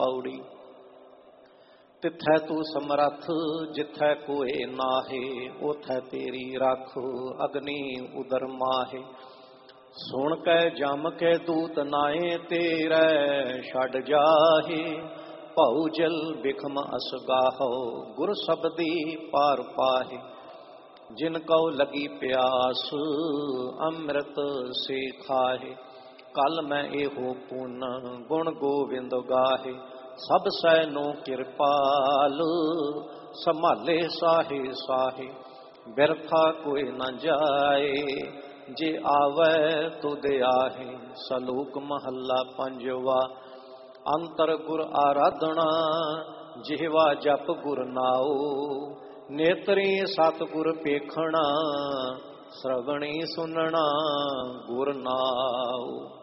पौड़ी। तिथै तू समरथ जिथै कोय नाहे, उथै तेरी रख अग्नि उदर माहे। सुन कै जम कै दूत नाए तेरै, छड़ जाहे भऊ जल बिखम असगाहो। गुर शब्दी पार पाहे, जिन कौ लगी प्यास अमृत से खाहे। कल मैं एहो पुन गुण गोविंद गाहे, सब सैनो किरपाल संभाले साहे साहे। बिरथा कोई न जाए जे आवे तुद आहे। सलोक महला पंजवा। अंतर गुर आराधना जिहवा जप गुर नाओ। नेत्री सतगुर पेखना, श्रवणी सुनना गुर नाओ।